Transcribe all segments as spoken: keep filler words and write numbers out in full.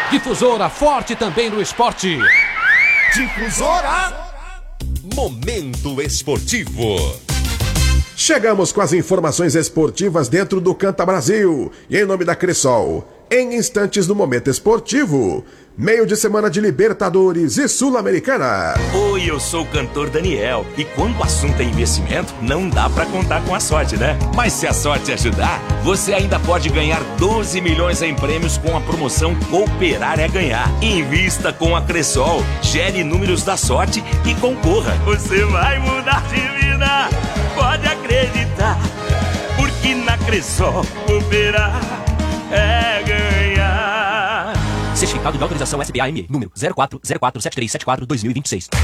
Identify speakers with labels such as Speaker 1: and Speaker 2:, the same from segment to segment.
Speaker 1: Difusora forte também no esporte.
Speaker 2: Difusora!
Speaker 3: Momento esportivo.
Speaker 4: Chegamos com as informações esportivas dentro do Canta Brasil. E em nome da Cressol, em instantes no Momento Esportivo, meio de semana de Libertadores e Sul-Americana.
Speaker 5: Oi, eu sou o cantor Daniel. E quando o assunto é investimento, não dá pra contar com a sorte, né? Mas se a sorte ajudar, você ainda pode ganhar doze milhões em prêmios com a promoção Cooperar é Ganhar. Invista com a Cressol, gere números da sorte e concorra. Você vai mudar de vida, pode acreditar, porque na Cressol cooperar é ganhar.
Speaker 6: Certificado de autorização S B A M, número zero quatro zero quatro sete três sete quatro dois mil e vinte e seis.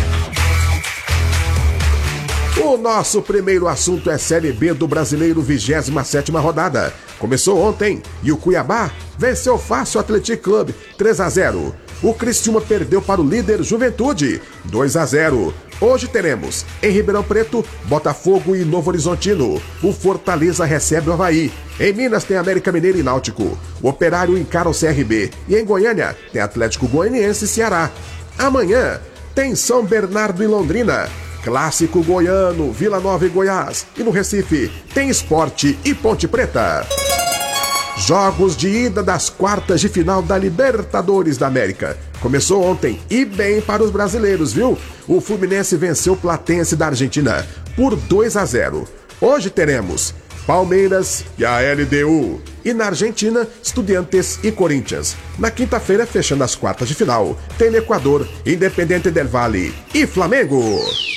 Speaker 4: O nosso primeiro assunto é Série B do Brasileiro, vigésima sétima rodada. Começou ontem e o Cuiabá venceu fácil o Athletic Club três a zero. O Criciúma perdeu para o líder Juventude dois a zero. Hoje teremos em Ribeirão Preto, Botafogo e Novo Horizontino. O Fortaleza recebe o Avaí. Em Minas tem América Mineiro e Náutico. O Operário encara o C R B. E em Goiânia tem Atlético Goianiense e Ceará. Amanhã tem São Bernardo e Londrina. Clássico goiano, Vila Nova e Goiás. E no Recife tem Sport e Ponte Preta. Jogos de ida das quartas de final da Libertadores da América. Começou ontem e bem para os brasileiros, viu? O Fluminense venceu o Platense da Argentina por dois a zero. Hoje teremos Palmeiras e a L D U. E na Argentina, Estudiantes e Corinthians. Na quinta-feira, fechando as quartas de final, tem no Equador, Independiente del Valle e Flamengo.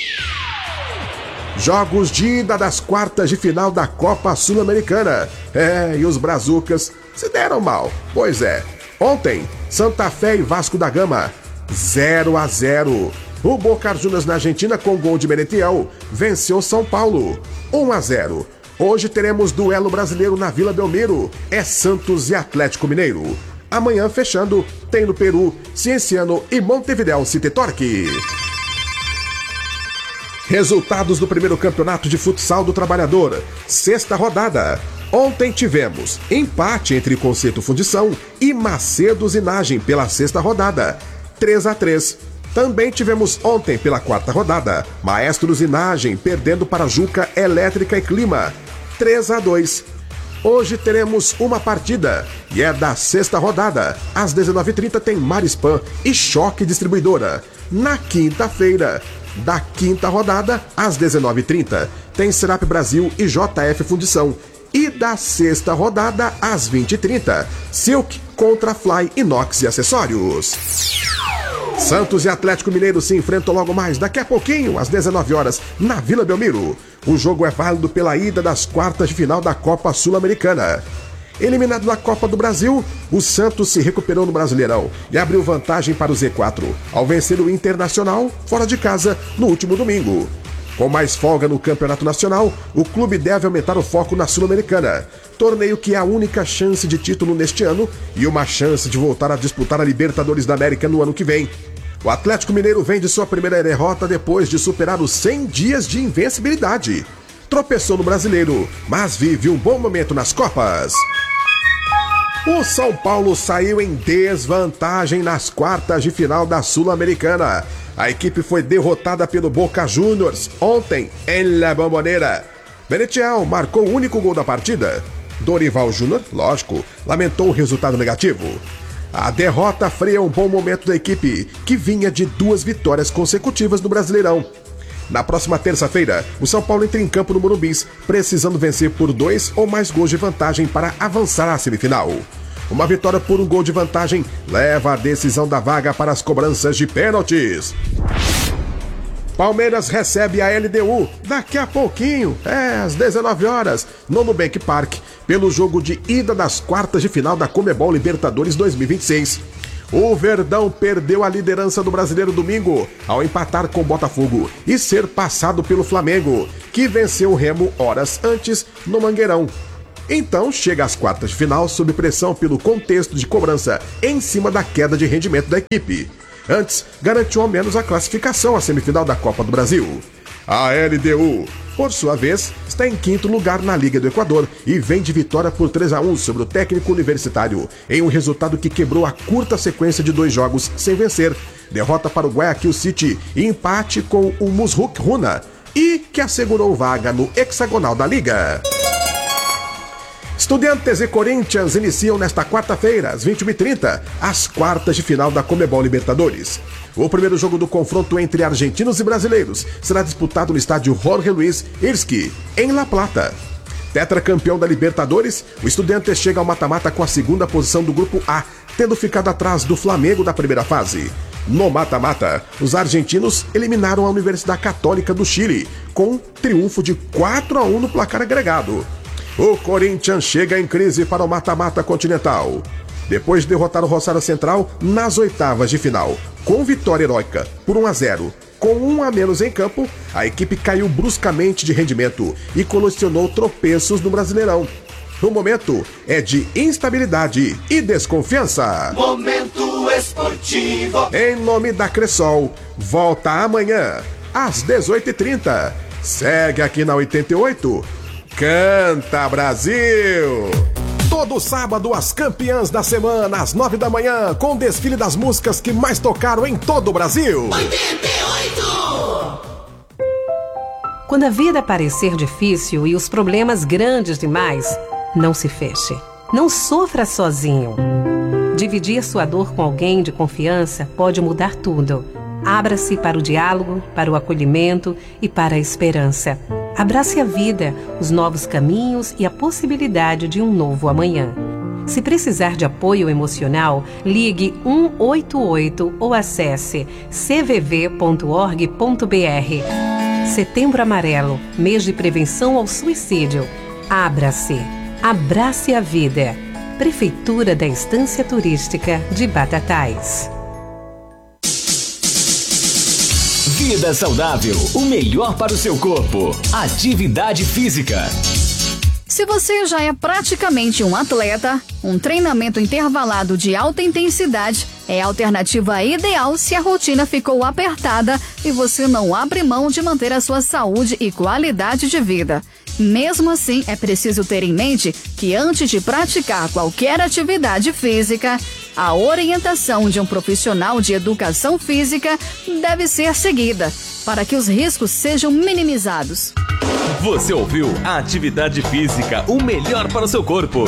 Speaker 4: Jogos de ida das quartas de final da Copa Sul-Americana. É, e os brazucas se deram mal. Pois é. Ontem, Santa Fé e Vasco da Gama, zero a zero. O Boca Juniors na Argentina, com gol de Merentiel, venceu São Paulo, um a zero. Hoje teremos duelo brasileiro na Vila Belmiro. É Santos e Atlético Mineiro. Amanhã, fechando, tem no Peru, Cienciano e Montevidéu City Torque. Resultados do primeiro campeonato de futsal do Trabalhador, sexta rodada. Ontem tivemos empate entre Conceito Fundição e Macedo Usinagem pela sexta rodada, três a três. Também tivemos ontem pela quarta rodada, Maestro Usinagem perdendo para Juca Elétrica e Clima, três a dois. Hoje teremos uma partida e é da sexta rodada. Às dezenove e trinta tem Marispan e Choque Distribuidora. Na quinta-feira, da quinta rodada, às dezenove e trinta, tem Serap Brasil e J F Fundição. E da sexta rodada, às vinte e trinta, Silk contra Fly Inox e Acessórios. Santos e Atlético Mineiro se enfrentam logo mais daqui a pouquinho, às dezenove horas, na Vila Belmiro. O jogo é válido pela ida das quartas de final da Copa Sul-Americana. Eliminado da Copa do Brasil, o Santos se recuperou no Brasileirão e abriu vantagem para o Z quatro, ao vencer o Internacional fora de casa no último domingo. Com mais folga no Campeonato Nacional, o clube deve aumentar o foco na Sul-Americana, torneio que é a única chance de título neste ano e uma chance de voltar a disputar a Libertadores da América no ano que vem. O Atlético Mineiro vem de sua primeira derrota depois de superar os cem dias de invencibilidade. Tropeçou no Brasileiro, mas vive um bom momento nas Copas. O São Paulo saiu em desvantagem nas quartas de final da Sul-Americana. A equipe foi derrotada pelo Boca Juniors ontem em La Bombonera. Merentiel marcou o único gol da partida. Dorival Júnior, lógico, lamentou o resultado negativo. A derrota freia um bom momento da equipe, que vinha de duas vitórias consecutivas no Brasileirão. Na próxima terça-feira, o São Paulo entra em campo no Morumbi, precisando vencer por dois ou mais gols de vantagem para avançar à semifinal. Uma vitória por um gol de vantagem leva a decisão da vaga para as cobranças de pênaltis. Palmeiras recebe a L D U daqui a pouquinho, é, às dezenove horas, no Nubank Park, pelo jogo de ida das quartas de final da Conmebol Libertadores dois mil e vinte e seis. O Verdão perdeu a liderança do Brasileiro domingo ao empatar com o Botafogo e ser passado pelo Flamengo, que venceu o Remo horas antes no Mangueirão. Então chega às quartas de final sob pressão pelo contexto de cobrança em cima da queda de rendimento da equipe. Antes, garantiu ao menos a classificação à semifinal da Copa do Brasil. A L D U, por sua vez, está em quinto lugar na Liga do Equador e vem de vitória por três a um sobre o técnico universitário, em um resultado que quebrou a curta sequência de dois jogos sem vencer. Derrota para o Guayaquil City e empate com o Musruk Runa, e que assegurou vaga no hexagonal da Liga. Estudiantes e Corinthians iniciam nesta quarta-feira, às vinte e uma e trinta, as quartas de final da Conmebol Libertadores. O primeiro jogo do confronto entre argentinos e brasileiros será disputado no estádio Jorge Luis Irsky, em La Plata. Tetracampeão da Libertadores, o Estudiantes chega ao mata-mata com a segunda posição do Grupo A, tendo ficado atrás do Flamengo da primeira fase. No mata-mata, os argentinos eliminaram a Universidade Católica do Chile, com um triunfo de quatro a um no placar agregado. O Corinthians chega em crise para o mata-mata continental. Depois de derrotar o Rosário Central nas oitavas de final, com vitória heróica por um a zero, com um a menos em campo, a equipe caiu bruscamente de rendimento e colecionou tropeços no Brasileirão. O momento é de instabilidade e desconfiança.
Speaker 2: Momento esportivo.
Speaker 4: Em nome da Cressol, volta amanhã, às dezoito e trinta. Segue aqui na oitenta e oito. Canta Brasil! Todo sábado, as campeãs da semana, às nove da manhã, com o desfile das músicas que mais tocaram em todo o Brasil.
Speaker 2: oitenta e oito!
Speaker 7: Quando a vida parecer difícil e os problemas grandes demais, não se feche. Não sofra sozinho. Dividir sua dor com alguém de confiança pode mudar tudo. Abra-se para o diálogo, para o acolhimento e para a esperança. Abrace a vida, os novos caminhos e a possibilidade de um novo amanhã. Se precisar de apoio emocional, ligue um oito oito ou acesse c v v ponto org ponto b r. Setembro Amarelo, mês de prevenção ao suicídio. Abra-se. Abrace a vida. Prefeitura da Estância Turística de Batatais.
Speaker 8: Vida saudável, o melhor para o seu corpo. Atividade física.
Speaker 9: Se você já é praticamente um atleta, um treinamento intervalado de alta intensidade é a alternativa ideal se a rotina ficou apertada e você não abre mão de manter a sua saúde e qualidade de vida. Mesmo assim, é preciso ter em mente que antes de praticar qualquer atividade física, a orientação de um profissional de educação física deve ser seguida para que os riscos sejam minimizados.
Speaker 5: Você ouviu a Atividade Física, o melhor para o seu corpo.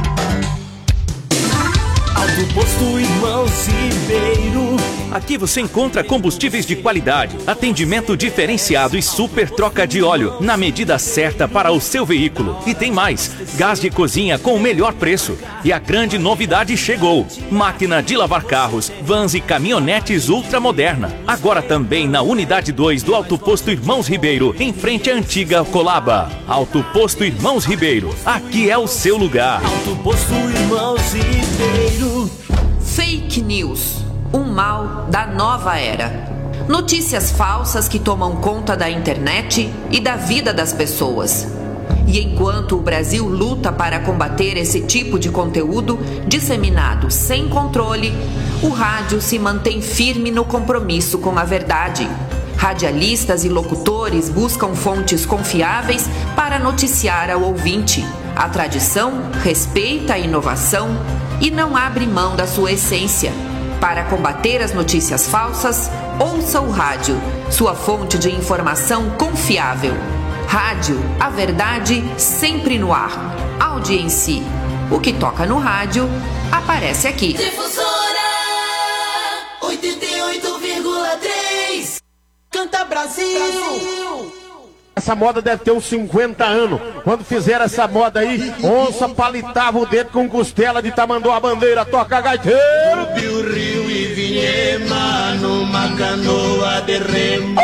Speaker 10: Alto Posto Irmãos Ribeiro. Aqui você encontra combustíveis de qualidade, atendimento diferenciado e super troca de óleo na medida certa para o seu veículo. E tem mais, gás de cozinha com o melhor preço. E a grande novidade chegou: máquina de lavar carros, vans e caminhonetes ultramoderna. Agora também na unidade dois do Alto Posto Irmãos Ribeiro, em frente à antiga Colaba. Alto Posto Irmãos Ribeiro, aqui é o seu lugar. Alto Posto Irmãos Ribeiro.
Speaker 11: Fake News, um mal da nova era. Notícias falsas que tomam conta da internet e da vida das pessoas. E enquanto o Brasil luta para combater esse tipo de conteúdo disseminado sem controle, o rádio se mantém firme no compromisso com a verdade. Radialistas e locutores buscam fontes confiáveis para noticiar ao ouvinte. A tradição respeita a inovação e não abre mão da sua essência. Para combater as notícias falsas, ouça o rádio, sua fonte de informação confiável. Rádio, a verdade sempre no ar. Audiência. O que toca no rádio, aparece aqui.
Speaker 2: Difusora oitenta e oito vírgula três. Canta Brasil. Brasil.
Speaker 12: Essa moda deve ter uns cinquenta anos. Quando fizeram essa moda aí, onça palitava o dedo com costela de tamanduá bandeira, toca gaiteiro.
Speaker 2: Subiu o rio e vinhema numa canoa de remo.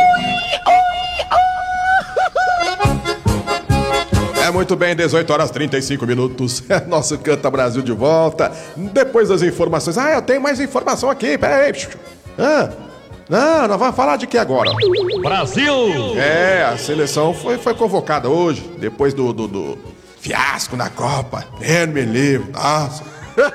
Speaker 4: É muito bem, dezoito horas e trinta e cinco minutos. Nosso Canta Brasil de volta. Depois das informações. Ah, eu tenho mais informação aqui. Pera aí. Ah. Não, nós vamos falar de que agora?
Speaker 10: Brasil!
Speaker 4: É, a seleção foi, foi convocada hoje, depois do, do, do fiasco na Copa. É, me livre, nossa.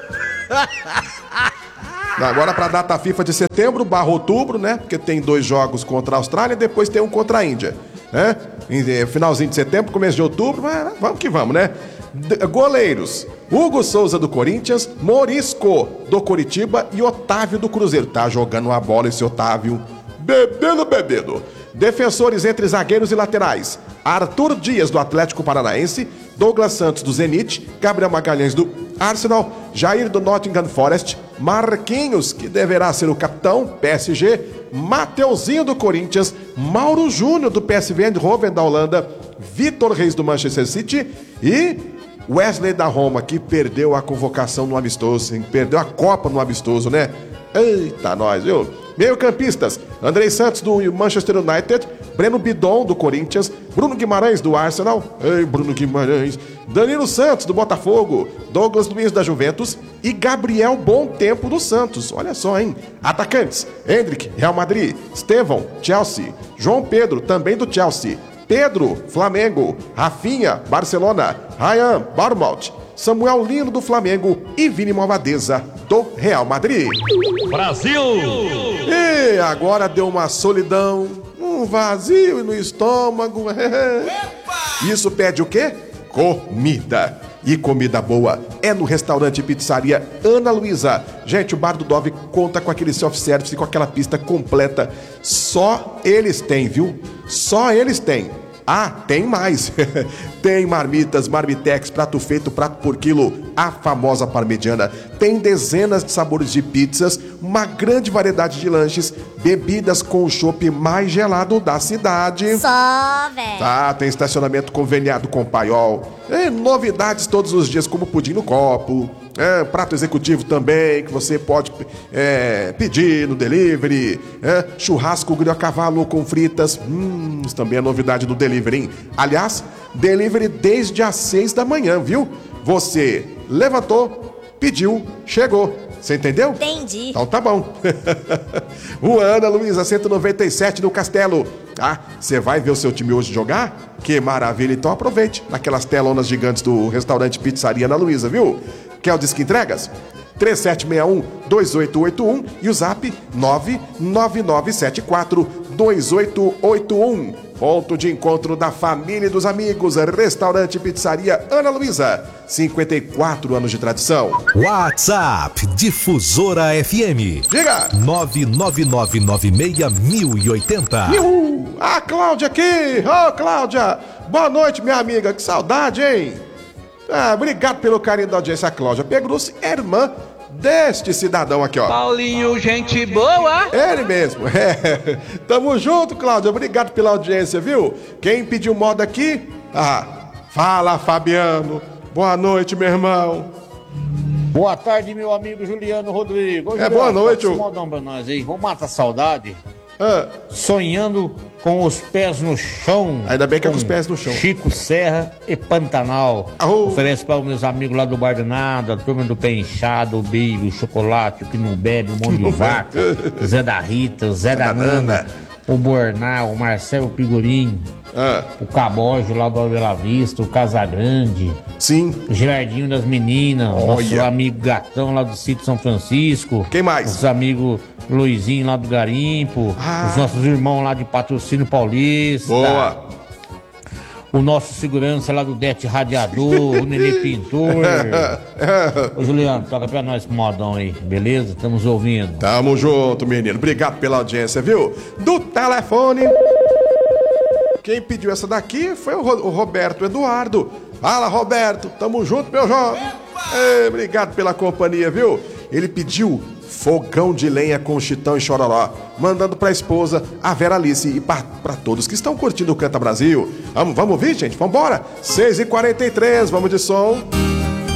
Speaker 4: Agora para a data FIFA de setembro barra outubro, né? Porque tem dois jogos contra a Austrália e depois tem um contra a Índia. né? Finalzinho de setembro, começo de outubro, mas vamos que vamos, né? D- goleiros: Hugo Souza do Corinthians, Morisco do Coritiba e Otávio do Cruzeiro. Tá jogando uma bola esse Otávio. Bebendo, bebendo. Defensores entre zagueiros e laterais: Arthur Dias do Atlético Paranaense, Douglas Santos do Zenit, Gabriel Magalhães do Arsenal, Jair do Nottingham Forest, Marquinhos, que deverá ser o capitão, P S G, Mateuzinho do Corinthians, Mauro Júnior do P S V Eindhoven da Holanda, Vitor Reis do Manchester City e Wesley da Roma, que perdeu a convocação no amistoso, hein? Perdeu a Copa no amistoso, né? Eita, nós, viu? Meio-campistas: Andrei Santos do Manchester United, Breno Bidon do Corinthians, Bruno Guimarães do Arsenal, ei, Bruno Guimarães, Danilo Santos do Botafogo, Douglas Luiz da Juventus e Gabriel Bom Tempo do Santos. Olha só, hein? Atacantes: Hendrick, Real Madrid, Estevão, Chelsea, João Pedro, também do Chelsea, Pedro, Flamengo, Rafinha, Barcelona, Ryan, Bournemouth, Samuel Lino do Flamengo e Vini Malvadeza do Real Madrid.
Speaker 13: Brasil!
Speaker 4: E agora deu uma solidão, um vazio no estômago. Isso pede o quê? Comida. E comida boa é no restaurante e pizzaria Ana Luísa. Gente, o Bar do Dove conta com aquele self-service, com aquela pista completa. Só eles têm, viu? Só eles têm. Ah, tem mais. Tem marmitas, marmitex, prato feito, prato por quilo, a famosa parmegiana. Tem dezenas de sabores de pizzas, uma grande variedade de lanches, bebidas com o chopp mais gelado da cidade.
Speaker 14: Só, velho.
Speaker 4: Tá, tem estacionamento conveniado com paiol. É, novidades todos os dias, como pudim no copo. É, prato executivo também, que você pode é, pedir no delivery. É, churrasco grill a cavalo com fritas. Hum, isso também é novidade do delivery, hein? Aliás, delivery desde as seis da manhã, viu? Você levantou, pediu, chegou. Você entendeu?
Speaker 14: Entendi.
Speaker 4: Então tá bom. O Ana Luísa, cento e noventa e sete no Castelo. Ah, você vai ver o seu time hoje jogar? Que maravilha, então aproveite naquelas telonas gigantes do restaurante Pizzaria Ana Luísa, viu? Quer o Disque Entregas? três sete seis um, dois oito oito um e o zap nove nove nove sete quatro, dois oito oito um. Ponto de encontro da família e dos amigos, restaurante Pizzaria Ana Luísa, cinquenta e quatro anos de tradição.
Speaker 3: WhatsApp Difusora F M.
Speaker 4: Diga!
Speaker 3: nove nove nove nove seis mil e oitenta.
Speaker 4: Uhul! A Cláudia aqui! Ô, oh, Cláudia! Boa noite, minha amiga, que saudade, hein? Ah, obrigado pelo carinho da audiência, Cláudia Pegrus, é irmã deste cidadão aqui, ó.
Speaker 15: Paulinho, gente boa!
Speaker 4: Ele mesmo, é. Tamo junto, Cláudia, obrigado pela audiência, viu? Quem pediu moda aqui? Ah, fala, Fabiano. Boa noite, meu irmão.
Speaker 16: Boa tarde, meu amigo Juliano Rodrigo. Ô,
Speaker 4: é,
Speaker 16: Juliano,
Speaker 4: boa noite.
Speaker 16: Um modão pra nós aí, vamos matar a saudade.
Speaker 4: Ah.
Speaker 16: Sonhando com os pés no chão.
Speaker 4: Ainda bem que é com os pés no chão.
Speaker 16: Chico Serra e Pantanal.
Speaker 4: Oh.
Speaker 16: Oferece para os meus amigos lá do Bar do Nada, a turma do Pé Inchado, o Bigo, o Chocolate, o que não bebe, o Monte de Vaca, o Zé da Rita, o Zé da Nana, o Bornal, o Marcelo Pigurim, ah. o Cabojo lá do Bela Vista, o Casagrande.
Speaker 4: Sim.
Speaker 16: O Girardinho das Meninas, o nosso amigo Gatão lá do Sítio São Francisco.
Speaker 4: Quem mais?
Speaker 16: Nossos amigos Luizinho lá do Garimpo. Ah. Os nossos irmãos lá de Patrocínio Paulista.
Speaker 4: Boa.
Speaker 16: O nosso segurança lá do Det Radiador, o Nenê Pintor. Ô Juliano, toca pra nós com o modão aí, beleza? Estamos ouvindo.
Speaker 4: Tamo junto, menino. Obrigado pela audiência, viu? Do telefone. Quem pediu essa daqui foi o, Ro- o Roberto Eduardo. Fala, Roberto. Tamo junto, meu jovem. Ei, obrigado pela companhia, viu? Ele pediu fogão de lenha com Chitão e Chororó, mandando pra esposa, a Vera Alice, e pra, pra todos que estão curtindo o Canta Brasil. Vamos, vamos ouvir, gente? Vambora! seis e quarenta e três, vamos de som.